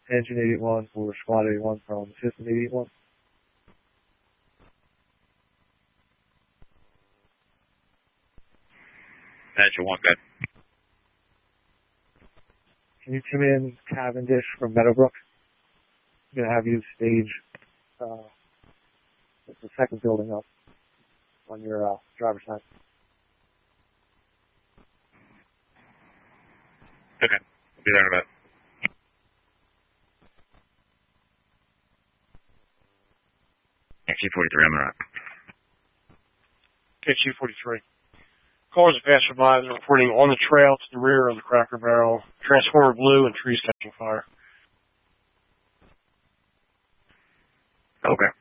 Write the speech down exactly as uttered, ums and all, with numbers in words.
Engine eighty-one for Squad eighty-one from System eighty-one. Engine one, good. Can you come in Cavendish from Meadowbrook? I'm going to have you stage uh, the second building up on your uh, driver's side. Okay. I'll be there in a bit. X G forty-three, I'm around. X G forty-three. Cars have passed by. They're reporting on the trail to the rear of the Cracker Barrel. Transformer blue and trees catching fire. Okay.